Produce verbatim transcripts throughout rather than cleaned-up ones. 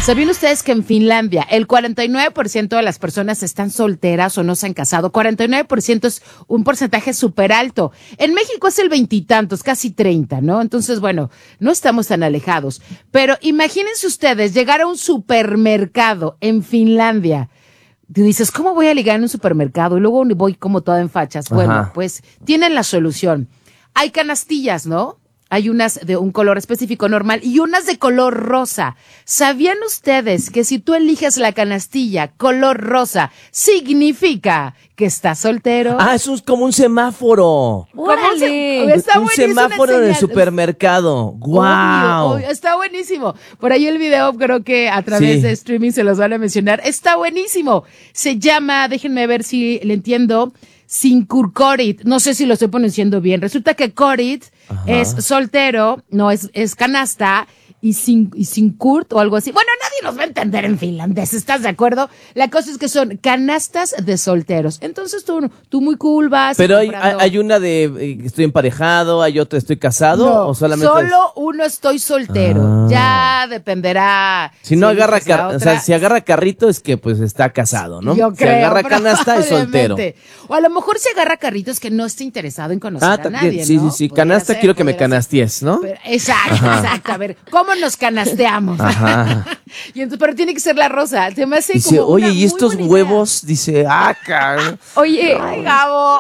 ¿Sabían ustedes que en Finlandia el cuarenta y nueve por ciento de las personas están solteras o no se han casado? cuarenta y nueve por ciento es un porcentaje súper alto. En México es el veintitantos, casi treinta, ¿no? Entonces, bueno, no estamos tan alejados. Pero imagínense ustedes llegar a un supermercado en Finlandia. Tú dices, ¿cómo voy a ligar en un supermercado? Y luego voy como toda en fachas. Ajá. Bueno, pues tienen la solución. Hay canastillas, ¿no? Hay unas de un color específico normal y unas de color rosa. ¿Sabían ustedes que si tú eliges la canastilla color rosa, significa que estás soltero? Ah, eso es como un semáforo. ¡Órale! Está Un buenísimo, semáforo una en el señal. supermercado. ¡Guau! Obvio, obvio, está buenísimo. Por ahí el video creo que a través Sí. de streaming se los van a mencionar. Está buenísimo. Se llama, déjenme ver si le entiendo, Sinkurkorit. No sé si lo estoy pronunciando bien. Resulta que Korit Ajá. es soltero, no, es, es canasta, y sin, y sin Kurt o algo así. Bueno, nadie nos va a entender en finlandés, ¿estás de acuerdo? La cosa es que son canastas de solteros. Entonces tú, tú muy cool vas. Pero hay, hay, comprando- hay una de eh, estoy emparejado, hay otra estoy casado, No, o solamente solo uno estoy soltero. Ah. Ya dependerá. si no agarra eliges la car- o otra. sea, si agarra carrito es que pues está casado, ¿no? Yo si creo, agarra canasta es soltero. probablemente. O a lo mejor si agarra carritos que no esté interesado en conocer Ah, a también, nadie, sí, ¿no? sí, sí, Podría canasta ser, quiero que me podría ser. canasties, ¿no? Pero- exacto, exacto. A ver, ¿cómo nos canasteamos? Ajá. Y entonces, pero tiene que ser la rosa. Se me hace Dice, como oye, una ¿y muy estos buena idea. huevos? Dice, ah, cabrón. Oye, Ay, Gabo.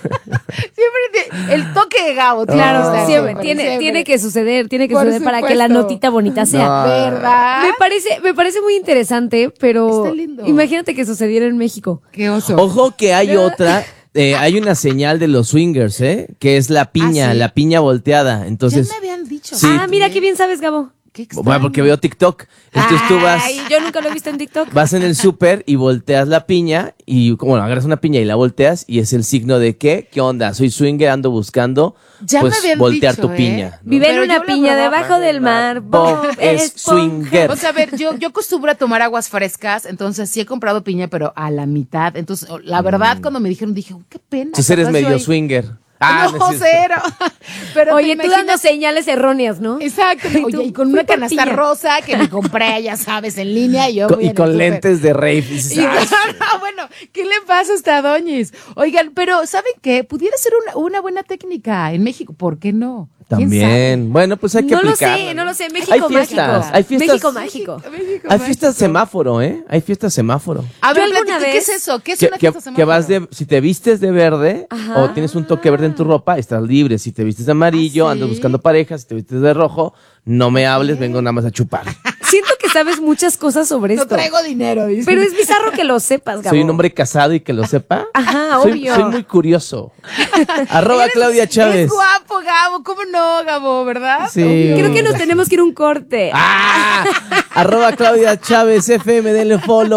Siempre te- el toque de Gabo. claro, está siempre, siempre, tiene, siempre. tiene que suceder, tiene que Por suceder para que la supuesto. notita bonita sea. No. ¿Verdad? Me parece, me parece muy interesante, pero Está lindo. imagínate que sucediera en México. Qué oso. Ojo que hay otra, eh, hay una señal de los swingers, ¿eh? Que es la piña, ¿Ah, sí? la piña volteada. Ya Entonces, me habían dicho. Sí. Ah, mira qué bien sabes, Gabo. Qué extraño. bueno, porque veo TikTok. Entonces tú vas, Ay, yo nunca lo he visto en TikTok. vas en el súper y volteas la piña y, bueno, agarras una piña y la volteas y es el signo de que, ¿qué onda? Soy swinger, ando buscando, Ya me pues, habían voltear dicho, tu ¿eh? piña. ¿no? Vive en Pero una yo la piña verdad- debajo del mar. Bob Bob es Esponja. swinger. O sea, a ver, yo, yo acostumbro a tomar aguas frescas, entonces sí he comprado piña, pero a la mitad. Entonces, la verdad, cuando me dijeron, dije, oh, qué pena. Entonces eres capaz medio yo ahí- swinger. no, no es cierto. cero. Pero Oye, te tú dando imaginas- señales erróneas, ¿no? Exacto. Y Oye, tú, y con fui una por canasta piña. rosa que me compré, ya sabes, en línea. Y, yo Con- voy y en el con súper. lentes de rave. Y dices, Y- "Ah, no, bueno, ¿qué le pasa a esta doñis? Oigan, pero ¿saben qué? Pudiera ser una, una buena técnica en México. ¿Por qué no? ¿Quién sabe? También. Bueno, pues hay que No lo aplicarla, sé, no lo sé. México Hay fiestas, mágico. hay fiestas. México mágico. México, Hay fiestas México. semáforo, ¿eh? Hay fiestas semáforo. A ver, Yo alguna platica, ¿qué es vez- eso? ¿Qué es Que, una que- fiesta que semáforo? vas de, si te vistes de verde Ajá. o tienes un toque verde en tu ropa, estás libre. Si te vistes de amarillo, ¿Ah, sí? andas buscando pareja. Si te vistes de rojo, no me hables, vengo nada más a chupar. Siento que sabes muchas cosas sobre No esto. traigo dinero, dice. Pero es bizarro que lo sepas, Gabo. Soy un hombre casado y que lo sepa. Ajá, soy, obvio. soy muy curioso. Arroba Eres- Claudia Chávez. Es guapo, Gabo. ¿Cómo no, Gabo? ¿Verdad? Sí. Obvio. Creo que nos tenemos que ir a un corte. Ah, arroba Claudia Chávez F M, denle follow.